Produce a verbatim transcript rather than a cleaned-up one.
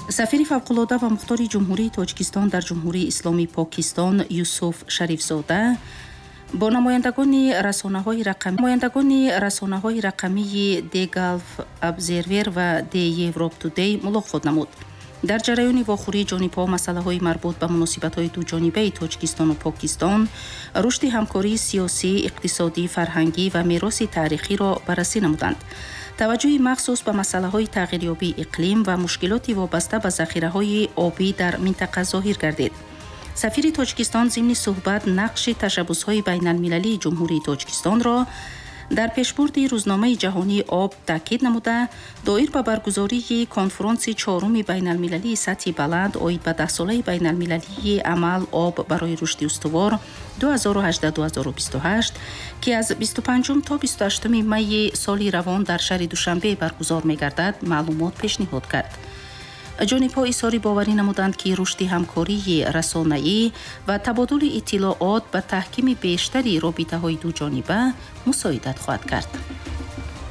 سفیر فوق‌العاده و مختار جمهوری تاجیکستان در جمهوری اسلامی پاکستان یوسف شریفزاده با نمایندگان رسانه‌های رقمی نمایندگان رسانه‌های رقمی دی گالف ابزرور و دی یوروپ تودی ملاقات نمود. در جریان واخوری جانب‌ها مسائل مربوط به مناسبت‌های دو جانبه تاجیکستان و پاکستان، رشد همکاری سیاسی، اقتصادی، فرهنگی و میراث تاریخی را بررسی نمودند. توجه مخصوص به مسائل تغییریابی اقلیم و مشکلات وابسته به ذخیره‌های آبی در منطقه ظاهر گردید. سفیر تاجیکستان ضمن صحبت نقش تشبس‌های بین‌المللی جمهوری تاجیکستان را در پیشبرد روزنامه جهانی آب تاکید نموده، دایر به برگزاری کنفرانس چهارم بین‌المللی سطح بلند آید به ده ساله بین‌المللی عمل آب برای رشد استوار دو هزار و هجده تا دو هزار و بیست و هشت که از بیست و پنجم تا بیست و هشتم می سال روان در شهر دوشنبه برگزار می‌گردد معلومات پیشنهاد کرد. جانب‌ها اظهار باوری نمودند که رشد همکاری رسانه‌ای و تبادل اطلاعات به تحکیم بیشتری رابطه‌های دو جانبه مساعدت خواهد کرد.